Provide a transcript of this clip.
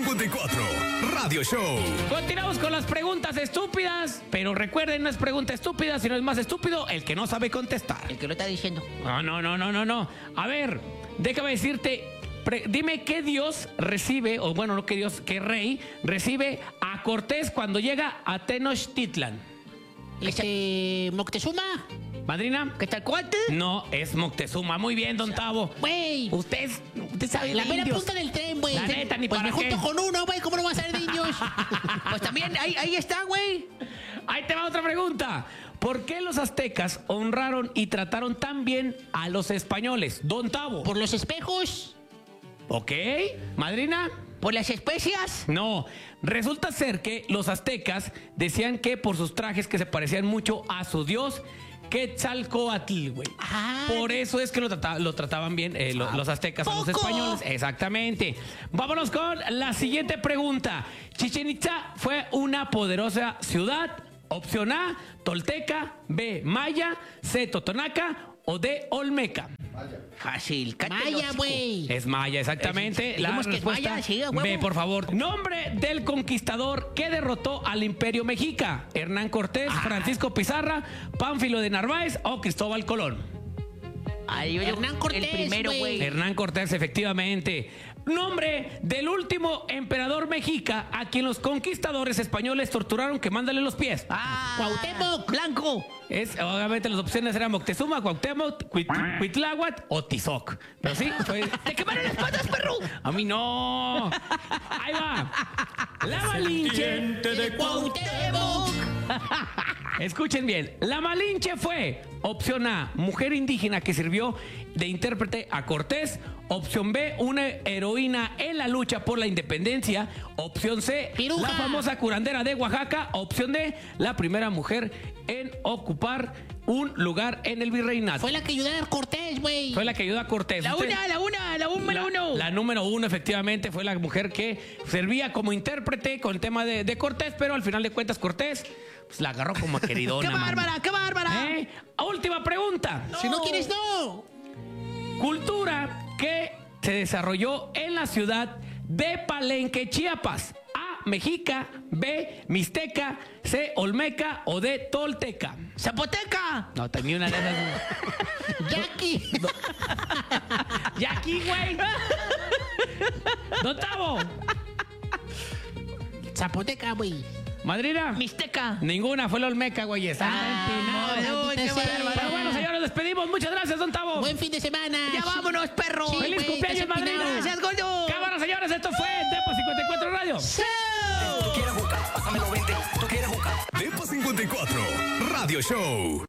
54 Radio Show. Continuamos con las preguntas estúpidas, pero recuerden, no es pregunta estúpida, sino es más estúpido el que no sabe contestar. El que lo está diciendo. No. A ver, déjame decirte, dime qué Dios recibe, o bueno, no qué Dios, qué rey recibe a Cortés cuando llega a Tenochtitlan. Moctezuma. ¿Madrina? ¿Quetzalcóatl? No, es Moctezuma. Muy bien, don Tavo. Güey. Usted sabe La de mera indios. punta del tren, güey. La neta, ni pues para me junto qué. con uno, güey. ¿Cómo no va a ser de indios? Pues también, ahí está, güey. Ahí te va otra pregunta. ¿Por qué los aztecas honraron y trataron tan bien a los españoles? Don Tavo. ¿Por los espejos? ¿Ok? ¿Madrina? ¿Por las especias? No. Resulta ser que los aztecas decían que por sus trajes que se parecían mucho a su dios Quetzalcóatl, güey. Ah. Por eso es que lo trataban bien los aztecas a los ¿Poco? españoles. Exactamente. Vámonos con la siguiente pregunta. Chichén Itzá fue una poderosa ciudad. Opción A, tolteca. B, maya. C, totonaca. O D, olmeca. Fácil. Eh, Maya, güey. Es maya, exactamente. La Dijimos que es respuesta maya, sí, a huevo. B, por favor. Nombre del conquistador que derrotó al Imperio Mexica. Hernán Cortés, Francisco Pizarra, Pánfilo de Narváez o Cristóbal Colón. Hernán Cortés, el primero, güey. Hernán Cortés, efectivamente. Nombre del último emperador mexica a quien los conquistadores españoles torturaron quemándole los pies. Cuauhtémoc Blanco. Obviamente las opciones eran Moctezuma, Cuauhtémoc, Cuitláhuac o Tizoc. Pero sí, fue... ¡Te quemaron las patas, perro! A mí no. Ahí va. La Malinche. De Cuauhtémoc. Escuchen bien. La Malinche fue opción A, mujer indígena que sirvió de intérprete a Cortés. Opción B, una heroína en la lucha por la independencia. Opción C, Piruja. la famosa curandera de Oaxaca. Opción D, la primera mujer en ocupar un lugar en el virreinato. Fue la que ayudó a Cortés, güey. Fue la que ayudó a Cortés. La Usted- número uno. La número uno, efectivamente, fue la mujer que servía como intérprete con el tema de Cortés, pero al final de cuentas Cortés pues, la agarró como queridona. ¡Qué mano. bárbara, qué bárbara! ¿Eh? Última pregunta. Si no quieres, no. Cultura que se desarrolló en la ciudad de Palenque, Chiapas. A, mexica. B, mixteca. C, olmeca. O D, tolteca. ¡Zapoteca! No, tenía una de esas. ¡Jackie! ¡Ya aquí, güey! ¡Don Tavo! ¡Zapoteca, güey! ¿Madrina? Mixteca. Ninguna, fue la olmeca, güey. Está empinado. maldita sea. Pero bueno, señores, nos despedimos. Muchas gracias, don Tavo. ¡Buen fin de semana! Ya Sí. vámonos, perro. Sí, ¡Feliz güey, cumpleaños, estás madrina! empinado. Gracias, gordo. Cámara, señores, esto fue Depo 54 Radio. ¿Tú quieres jugar? Pásamelo 20. ¿Tú quieres jugar? Depo 54 Radio Show.